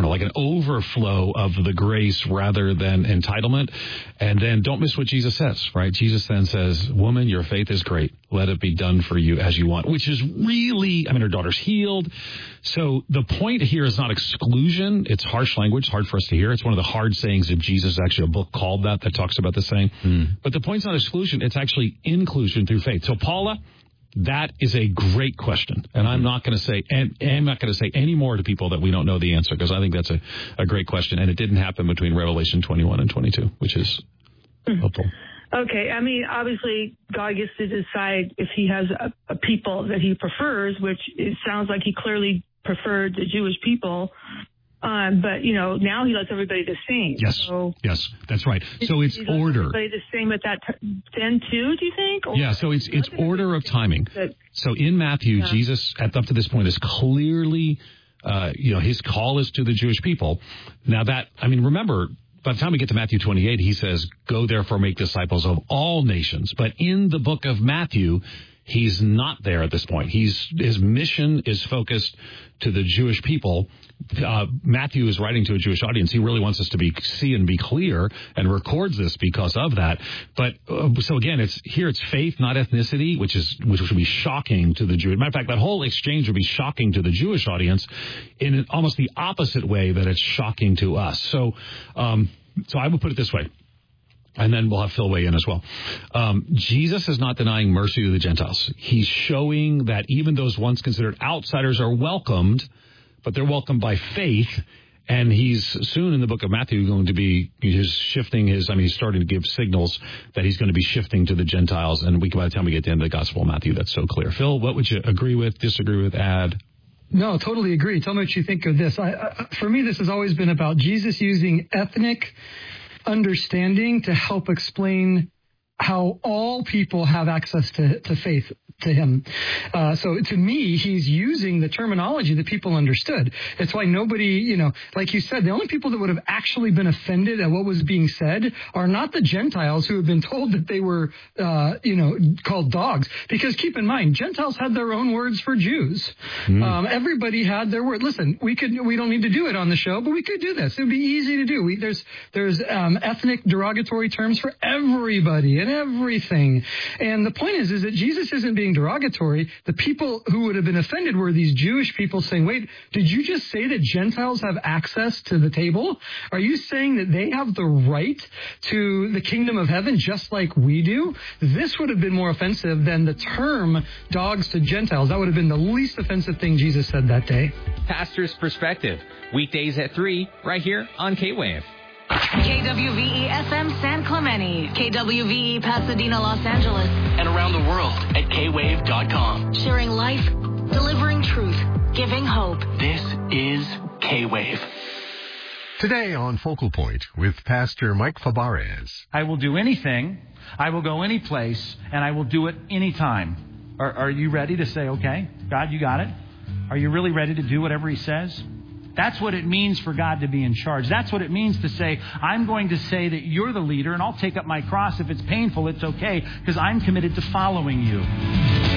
like an overflow of the grace rather than entitlement. And then don't miss what Jesus says, right? Jesus then says, woman, your faith is great. Let it be done for you as you want, which is really, her daughter's healed. So the point here is not exclusion. It's harsh language, hard for us to hear. It's one of the hard sayings of Jesus, actually a book called that talks about the saying. But the point's not exclusion. It's actually inclusion through faith. So Paula, that is a great question. And I'm not going to say, any more to people that we don't know the answer, because I think that's a great question. And it didn't happen between Revelation 21 and 22, which is helpful. Okay, obviously, God gets to decide if he has a people that he prefers, which it sounds like he clearly preferred the Jewish people. But, now he lets everybody the same. Yes, that's right. So it's order. Everybody the same at that then, too, do you think? Or so it's order of timing. So in Matthew, Jesus, up to this point, is clearly, his call is to the Jewish people. Now remember, by the time we get to Matthew 28, he says, go therefore make disciples of all nations. But in the book of Matthew, he's not there at this point. His mission is focused to the Jewish people. Matthew is writing to a Jewish audience. He really wants us to see and be clear, and records this because of that. But so again, it's faith, not ethnicity, which would be shocking to the Jewish. Matter of fact, that whole exchange would be shocking to the Jewish audience in almost the opposite way that it's shocking to us. So I would put it this way. And then we'll have Phil weigh in as well. Jesus is not denying mercy to the Gentiles. He's showing that even those once considered outsiders are welcomed, but they're welcomed by faith. And he's soon in the book of Matthew going to be he's starting to give signals that he's going to be shifting to the Gentiles. And by the time we get to the end of the Gospel of Matthew, that's so clear. Phil, what would you agree with, disagree with, add? No, totally agree. Tell me what you think of this. For me, this has always been about Jesus using ethnic understanding to help explain how all people have access to faith to him. So to me, he's using the terminology that people understood. It's why nobody, like you said, the only people that would have actually been offended at what was being said are not the Gentiles who have been told that they were, called dogs. Because keep in mind, Gentiles had their own words for Jews. Everybody had their word. Listen, we don't need to do it on the show, but we could do this. It would be easy to do. There's ethnic derogatory terms for everybody and everything. And the point is that Jesus isn't being derogatory. The people who would have been offended were these Jewish people saying, wait, did you just say that Gentiles have access to the table? Are you saying that they have the right to the kingdom of heaven just like we do? This would have been more offensive than the term dogs to Gentiles. That would have been the least offensive thing Jesus said that day. Pastor's Perspective, weekdays at 3, right here on K-Wave. KWVE FM San Clemente, KWVE Pasadena, Los Angeles, and around the world at kwave.com. Sharing life, delivering truth, giving hope. This is K-Wave. Today on Focal Point with Pastor Mike Fabarez. I will do anything, I will go any place, and I will do it anytime. Are you ready to say, okay, God, you got it? Are you really ready to do whatever he says? That's what it means for God to be in charge. That's what it means to say, I'm going to say that you're the leader, and I'll take up my cross. If it's painful, it's okay, because I'm committed to following you.